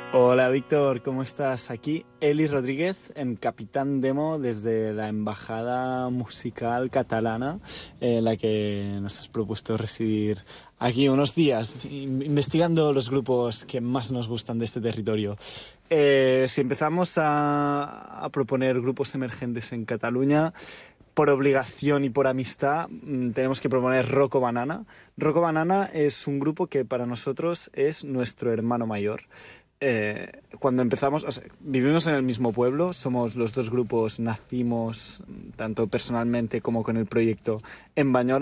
Hola Víctor, ¿cómo estás? Aquí Eli Rodríguez en Capitán Demo desde la Embajada Musical Catalana, en la que nos has propuesto residir aquí unos días, investigando los grupos que más nos gustan de este territorio. Si empezamos a proponer grupos emergentes en Cataluña, por obligación y por amistad, tenemos que proponer Rocco Banana. Rocco Banana es un grupo que para nosotros es nuestro hermano mayor. Cuando empezamos, o sea, vivimos en el mismo pueblo, somos los dos grupos, nacimos tanto personalmente como con el proyecto en Banyoles.